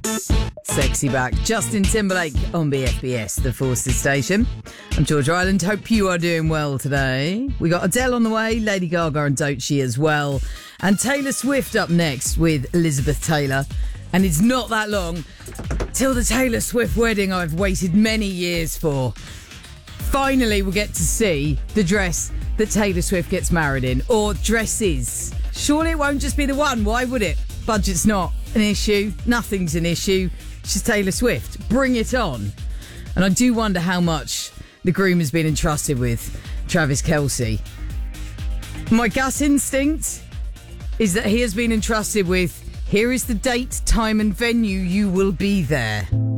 Sexy back. Justin Timberlake on BFBS, the Forces station. I'm Georgia Island. Hope you are doing well today. We got Adele on the way, Lady Gaga and Don't She as well. And Taylor Swift up next with Elizabeth Taylor. And it's not that long till the Taylor Swift wedding I've waited many years for. Finally, we'll get to see the dress that Taylor Swift gets married in. Or dresses. Surely it won't just be the one. Why would it? Budget's not an issue. Nothing's an issue. She's Taylor Swift. Bring it on. And I do wonder how much the groom has been entrusted with, Travis Kelce. My gut instinct is that he has been entrusted with, here is the date, time and venue, you will be there.